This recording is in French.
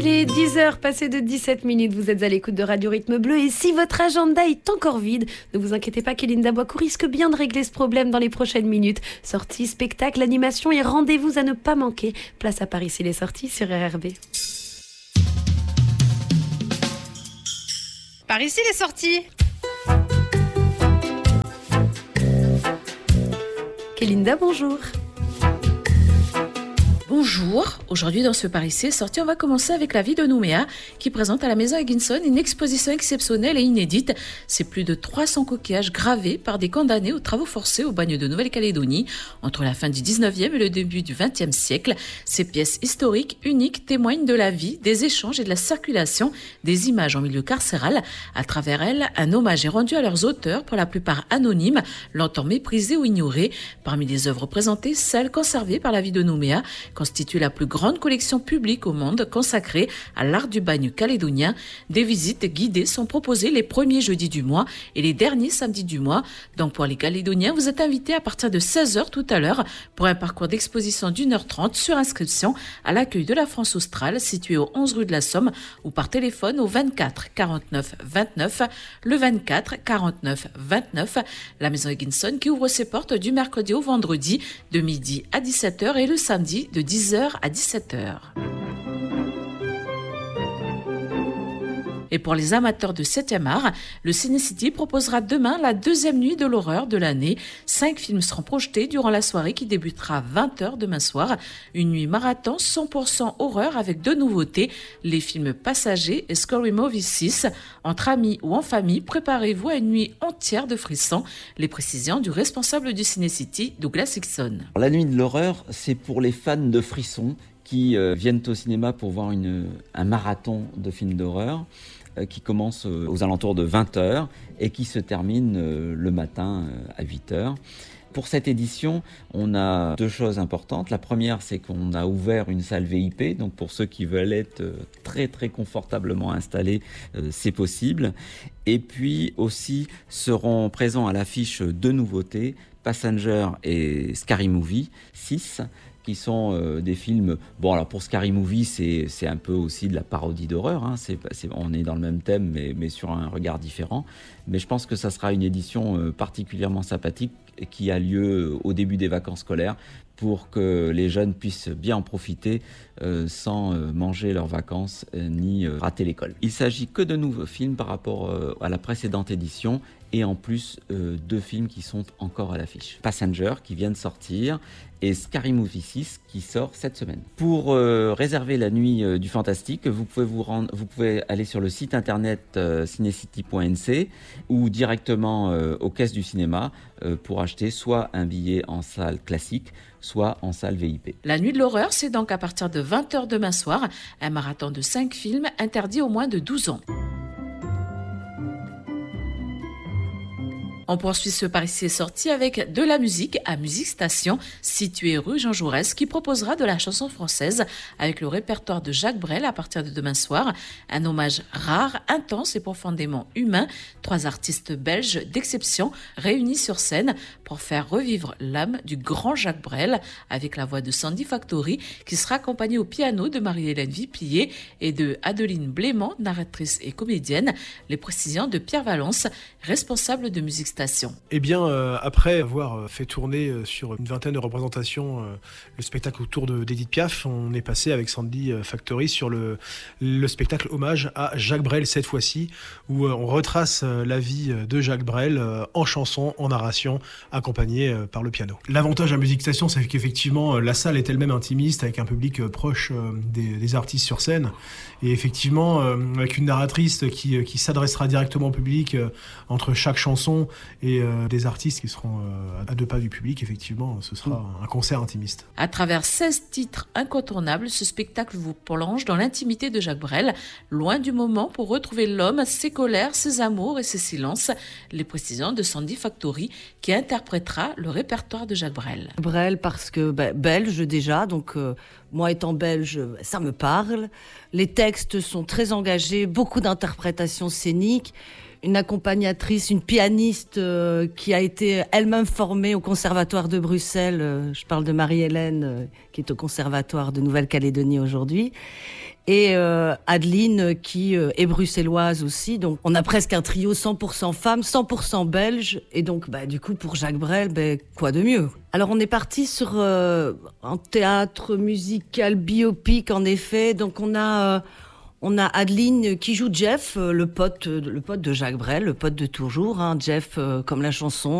Il est 10h, passé de 17 minutes. Vous êtes à l'écoute de Radio Rythme Bleu. Et si votre agenda est encore vide, ne vous inquiétez pas qu'Elinda Boicou risque bien de régler ce problème dans les prochaines minutes. Sorties, spectacles, animations et rendez-vous à ne pas manquer. Place à Paris s'il est sorti sur RRB. Par ici les sorties. Kélinda, bonjour. Bonjour, aujourd'hui dans ce Paris c'est sorti, on va commencer avec la vie de Nouméa qui présente à la Maison Higginson une exposition exceptionnelle et inédite. C'est plus de 300 coquillages gravés par des condamnés aux travaux forcés au bagne de Nouvelle-Calédonie entre la fin du 19e et le début du 20e siècle. Ces pièces historiques uniques témoignent de la vie, des échanges et de la circulation des images en milieu carcéral. À travers elles, un hommage est rendu à leurs auteurs, pour la plupart anonymes, longtemps méprisés ou ignorés. Parmi les œuvres présentées, celles conservées par la vie de Nouméa constitue la plus grande collection publique au monde consacrée à l'art du bagne calédonien. Des visites guidées sont proposées les premiers jeudis du mois et les derniers samedis du mois. Donc pour les Calédoniens, vous êtes invités à partir de 16h tout à l'heure pour un parcours d'exposition d'1h30 sur inscription à l'accueil de la France australe situé au 11 rue de la Somme ou par téléphone au 24 49 29, le 24 49 29. La Maison Higginson qui ouvre ses portes du mercredi au vendredi de midi à 17h et le samedi de 10h à 17h. Et pour les amateurs de 7e art, le Ciné-City proposera demain la deuxième nuit de l'horreur de l'année. 5 films seront projetés durant la soirée qui débutera à 20h demain soir. Une nuit marathon 100% horreur avec 2 nouveautés, les films Passagers et Scary Movie 6. Entre amis ou en famille, préparez-vous à une nuit entière de frissons. Les précisions du responsable du Ciné-City, Douglas Hickson. La nuit de l'horreur, c'est pour les fans de frissons qui viennent au cinéma pour voir un marathon de films d'horreur qui commence aux alentours de 20h et qui se termine le matin à 8h. Pour cette édition, on a 2 choses importantes. La première, c'est qu'on a ouvert une salle VIP. Donc pour ceux qui veulent être très très confortablement installés, c'est possible. Et puis aussi seront présents à l'affiche 2 nouveautés, Passenger et Scary Movie 6, qui sont des films... Bon, alors pour Scary Movie, c'est un peu aussi de la parodie d'horreur. Hein. On est dans le même thème, mais sur un regard différent. Mais je pense que ça sera une édition particulièrement sympathique qui a lieu au début des vacances scolaires pour que les jeunes puissent bien en profiter sans manger leurs vacances ni rater l'école. Il ne s'agit que de nouveaux films par rapport à la précédente édition et en plus 2 films qui sont encore à l'affiche. Passenger qui vient de sortir et Scary Movie 6 qui sort cette semaine. Pour réserver la nuit du fantastique, vous pouvez aller sur le site internet cinecity.nc ou directement aux caisses du cinéma pour acheter soit un billet en salle classique, soit en salle VIP. La nuit de l'horreur, c'est donc à partir de 20h demain soir, un marathon de 5 films interdits aux moins de 12 ans. On poursuit ce Paris c'est sorti avec de la musique à Musique Station, située rue Jean Jaurès, qui proposera de la chanson française avec le répertoire de Jacques Brel à partir de demain soir. Un hommage rare, intense et profondément humain. 3 artistes belges d'exception réunis sur scène pour faire revivre l'âme du grand Jacques Brel avec la voix de Sandy Factory qui sera accompagnée au piano de Marie-Hélène Viplier et de Adeline Blément, narratrice et comédienne. Les précisions de Pierre Valence, responsable de Musique Station. Eh bien, après avoir fait tourner sur une vingtaine de représentations le spectacle autour d'Edith Piaf, on est passé avec Sandy Factory sur le spectacle hommage à Jacques Brel cette fois-ci, où on retrace la vie de Jacques Brel en chanson, en narration, accompagné par le piano. L'avantage à Musique Station, c'est qu'effectivement, la salle est elle-même intimiste, avec un public proche des artistes sur scène, et effectivement, avec une narratrice qui s'adressera directement au public entre chaque chanson et des artistes qui seront à 2 pas du public, effectivement, ce sera un concert intimiste. À travers 16 titres incontournables, ce spectacle vous plonge dans l'intimité de Jacques Brel, loin du moment pour retrouver l'homme, ses colères, ses amours et ses silences. Les précisions de Sandy Factory qui interprétera le répertoire de Jacques Brel. Brel parce que belge déjà, donc moi étant belge, ça me parle. Les textes sont très engagés, beaucoup d'interprétations scéniques. Une accompagnatrice, une pianiste qui a été elle-même formée au Conservatoire de Bruxelles. Je parle de Marie-Hélène, qui est au Conservatoire de Nouvelle-Calédonie aujourd'hui. et Adeline qui est bruxelloise aussi. Donc on a presque un trio 100% femmes, 100% belges. Et donc du coup pour Jacques Brel, quoi de mieux? Alors on est parti sur un théâtre musical biopic en effet. Donc on a Adeline qui joue Jeff, le pote de Jacques Brel, le pote de toujours, hein, Jeff comme la chanson.